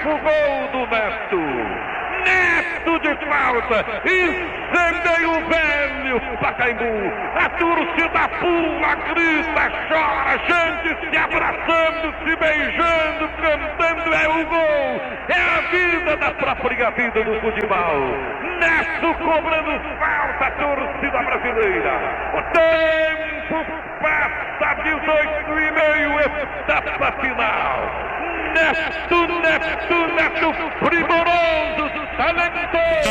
Nosso gol do Neto. Neto de falta, incendeia o velho Pacaembu, a torcida pula, grita, chora, gente se abraçando, se beijando, cantando, é o gol, é a vida da própria vida do futebol. Neto cobrando falta, a torcida brasileira, o tempo passa, 18,5, etapa final. Neto, primoroso, talentoso.